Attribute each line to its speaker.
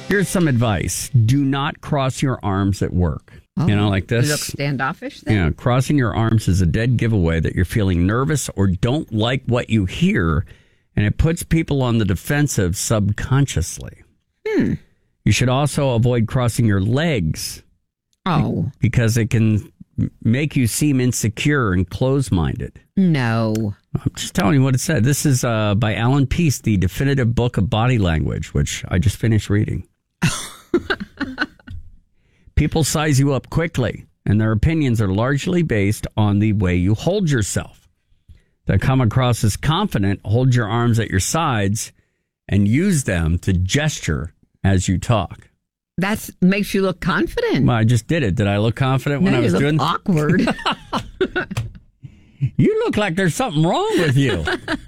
Speaker 1: Here's some advice. Do not cross your arms at work. You know, like this.
Speaker 2: You look standoffish then?
Speaker 1: Yeah, crossing your arms is a dead giveaway that you're feeling nervous or don't like what you hear, and it puts people on the defensive subconsciously. You should also avoid crossing your legs.
Speaker 2: Oh.
Speaker 1: Because it can make you seem insecure and close-minded.
Speaker 2: No.
Speaker 1: I'm just telling you what it said. This is by Alan Peace, The Definitive Book of Body Language, which I just finished reading. People size you up quickly, and their opinions are largely based on the way you hold yourself. To come across as confident, hold your arms at your sides and use them to gesture as you talk.
Speaker 2: That makes you look confident.
Speaker 1: Well, I just did it. Did I look confident when I was doing
Speaker 2: awkward.
Speaker 1: You look like there's something wrong with you.